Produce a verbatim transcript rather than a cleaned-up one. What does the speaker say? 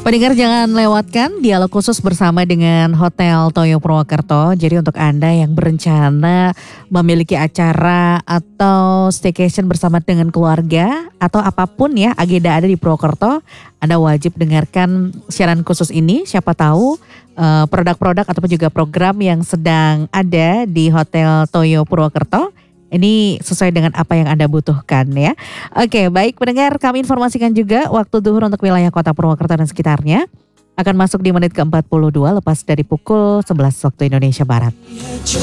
Pendengar jangan lewatkan dialog khusus bersama dengan Hotel Toyo Purwokerto. Jadi untuk Anda yang berencana memiliki acara atau staycation bersama dengan keluarga atau apapun ya agenda ada di Purwokerto, Anda wajib dengarkan siaran khusus ini. Siapa tahu uh, produk-produk ataupun juga program yang sedang ada di Hotel Toyo Purwokerto ini sesuai dengan apa yang Anda butuhkan ya. Oke, baik pendengar, kami informasikan juga waktu zuhur untuk wilayah Kota Purwokerto dan sekitarnya akan masuk di menit ke empat puluh dua lepas dari pukul sebelas waktu Indonesia Barat.